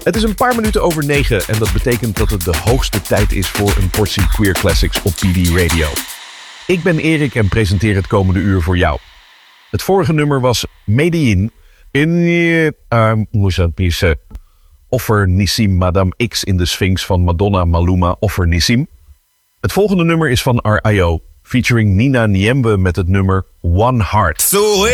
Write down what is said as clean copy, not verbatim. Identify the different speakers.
Speaker 1: Het is een paar minuten over 9 en dat betekent dat het de hoogste tijd is voor een portie Queer Classics op PD Radio. Ik ben Erik en presenteer het komende uur voor jou. Het vorige nummer was Medellin in Offer Nissim Madame X in de Sphinx van Madonna Maluma Offer Nissim. Het volgende nummer is van R.I.O. featuring Nina Niembe met het nummer One Heart.
Speaker 2: So